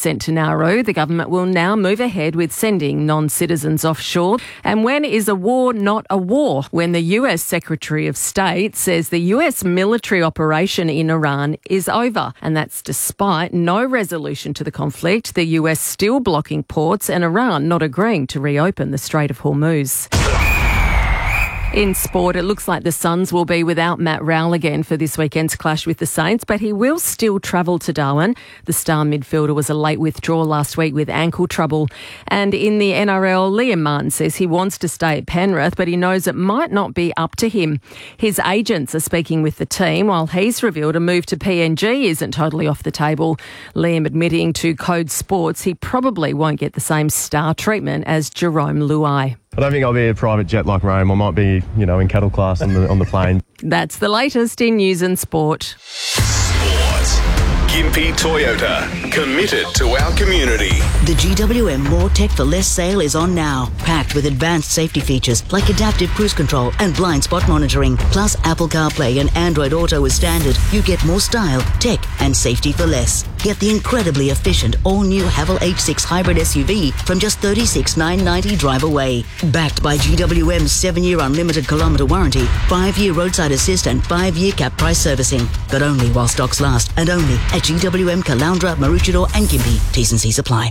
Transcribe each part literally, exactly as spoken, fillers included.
sent to Nauru, the government will now move ahead with sending non-citizens offshore. And when is a war not a war? When the U S Secretary of State says the U S military operation in Iran is over. And that's despite no resolution to the conflict, the U S still blocking ports and Iran not agreeing to reopen the Strait of Hormuz. In sport, it looks like the Suns will be without Matt Rowell again for this weekend's clash with the Saints, but he will still travel to Darwin. The star midfielder was a late withdrawal last week with ankle trouble. And in the N R L, Liam Martin says he wants to stay at Penrith, but he knows it might not be up to him. His agents are speaking with the team, while he's revealed a move to P N G isn't totally off the table. Liam admitting to Code Sports he probably won't get the same star treatment as Jerome Luai. I don't think I'll be a private jet like Rome. I might be, you know, in cattle class on the on the plane. That's the latest in news and sport. Sport. Gympie Toyota, committed to our community. The G W M More Tech for Less sale is on now, packed with advanced safety features like adaptive cruise control and blind spot monitoring, plus Apple CarPlay and Android Auto as standard. You get more style, tech and safety for less. Get the incredibly efficient all-new Haval H six hybrid S U V from just thirty-six thousand nine hundred ninety drive away. Backed by G W M's seven-year unlimited kilometre warranty, five-year roadside assist and five-year cap price servicing. But only while stocks last and only at G W M Caloundra, Maroochydore and Gympie. T's and C's apply.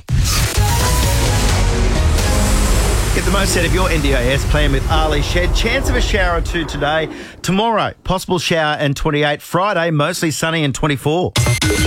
Get the most out of your N D I S plan with Ali Shed. Chance of a shower or two today. Tomorrow, possible shower and twenty-eight. Friday, mostly sunny and twenty-four.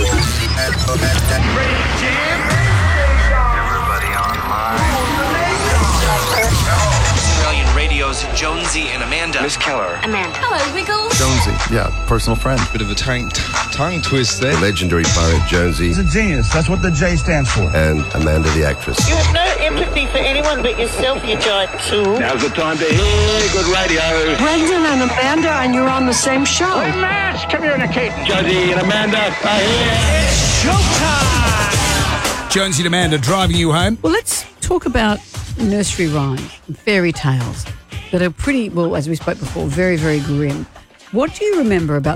Australian Radio's Jonesy and Amanda. Miss Keller. Amanda. Hello, Wiggles. Jonesy, yeah, personal friend. Bit of a tongue, t- tongue twist there. The legendary pirate Jonesy. He's a genius. That's what the J stands for. And Amanda the actress. You have no empathy for anyone but yourself, you giant tool. Now's the time to hear good radio. Brendan and Amanda, and you're on the same show. We must communicate. Jonesy and Amanda are here. It's showtime! Jonesy and Amanda driving you home. Well, let's talk about nursery rhymes and fairy tales that are pretty, well, as we spoke before, very, very grim. What do you remember about